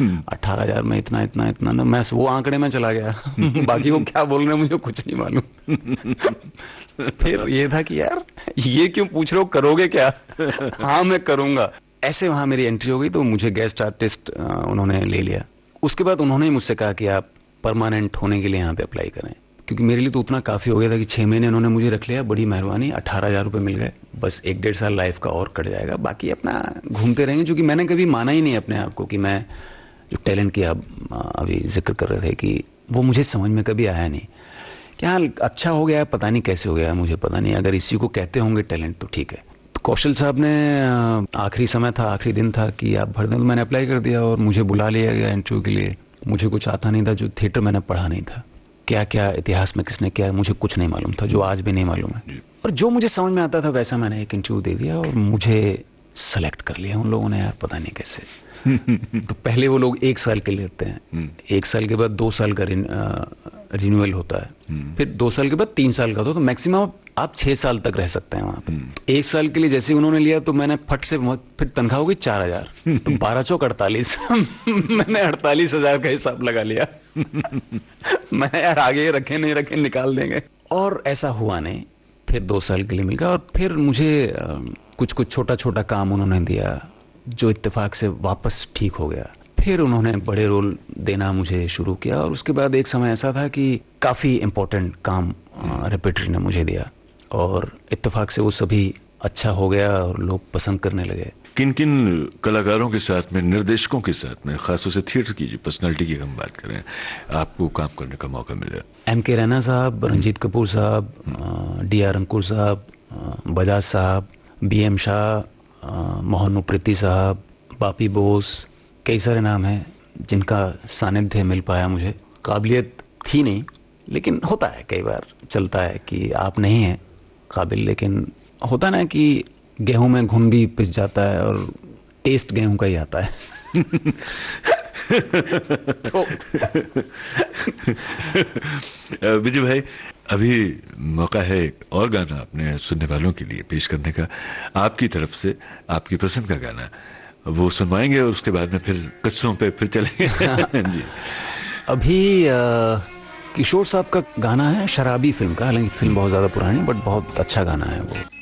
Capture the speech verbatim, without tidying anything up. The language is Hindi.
अठारह हजार में इतना इतना इतना ना, मैं वो आंकड़े में चला गया। बाकी वो क्या बोल रहे हैं मुझे कुछ नहीं मालूम। फिर ये था कि यार ये क्यों पूछ रहे हो, करोगे क्या? हाँ मैं करूंगा। ऐसे वहां मेरी एंट्री हो गई, तो मुझे गेस्ट आर्टिस्ट उन्होंने ले लिया। उसके बाद उन्होंने ही मुझसे कहा कि आप परमानेंट होने के लिए यहाँ पे अप्लाई करें, क्योंकि मेरे लिए तो उतना काफी हो गया था कि छह महीने उन्होंने मुझे रख लिया, बड़ी मेहरबानी, अठारह हजार रुपए मिल गए, बस एक डेढ़ साल लाइफ का और कट जाएगा, बाकी अपना घूमते रहेंगे। जो कि मैंने कभी माना ही नहीं अपने आप को कि मैं जो टैलेंट की आप अभी जिक्र कर रहे थे कि वो मुझे समझ में कभी आया नहीं। क्या अच्छा हो गया, पता नहीं कैसे हो गया, मुझे पता नहीं। अगर इसी को कहते होंगे टैलेंट तो ठीक है। तो कौशल साहब ने, आखिरी समय था, आखिरी दिन था कि आप भर दें, तो मैंने अप्लाई कर दिया और मुझे बुला लिया गया इंटरव्यू के लिए। मुझे कुछ आता नहीं था, जो थिएटर मैंने पढ़ा नहीं था, क्या क्या इतिहास में किसने क्या, मुझे कुछ नहीं मालूम था, जो आज भी नहीं मालूम है। और जो मुझे समझ में आता था वैसा मैंने एक इंटरव्यू दे दिया और मुझे सेलेक्ट कर लिया उन लोगों ने, यार पता नहीं कैसे। तो पहले वो लोग एक साल के लिए लेते हैं, एक साल के बाद दो साल का रिन्यूअल होता है, फिर दो साल के बाद तीन साल का होता है, तो मैक्सिमम आप छह साल तक रह सकते हैं वहां पे। तो एक साल के लिए जैसे उन्होंने लिया तो मैंने फट से, फिर तनख्वाह हो गई चार हजार, तो बारह चौक अड़तालीस। मैंने अड़तालीस हजार का हिसाब लगा लिया। मैंने यार आगे रखे नहीं रखे निकाल देंगे, और ऐसा हुआ नहीं। फिर दो साल के लिए मिल गया और फिर मुझे कुछ कुछ छोटा छोटा काम उन्होंने दिया, जो इत्तेफाक से वापस ठीक हो गया। फिर उन्होंने बड़े रोल देना मुझे शुरू किया, और उसके बाद एक समय ऐसा था कि काफी इंपॉर्टेंट काम रेपेटरी ने मुझे दिया, और इत्तेफाक से वो सभी अच्छा हो गया और लोग पसंद करने लगे। किन किन कलाकारों के साथ में, निर्देशकों के साथ में, खासतौर से थिएटर की पर्सनालिटी की हम बात करें, आपको काम करने का मौका मिला? एम के रैना साहब, रंजीत कपूर साहब, डी आर अंकुर साहब, बजाज साहब, बी एम शाह, मोहन उप्रेती साहब, बापी बोस, कई सारे नाम हैं जिनका सानिध्य मिल पाया मुझे। काबिलियत थी नहीं, लेकिन होता है कई बार, चलता है कि आप नहीं हैं काबिल, लेकिन होता ना कि गेहूं में घुन भी पिस जाता है और टेस्ट गेहूं का ही आता है। तो विजय भाई, अभी मौका है और गाना अपने सुनने वालों के लिए पेश करने का, आपकी तरफ से आपकी पसंद का गाना वो सुनवाएंगे, और उसके बाद में फिर किस्सों पे फिर चलेंगे। जी। अभी आ, किशोर साहब का गाना है, शराबी फिल्म का, हालांकि फिल्म बहुत ज्यादा पुरानी, बट बहुत अच्छा गाना है वो।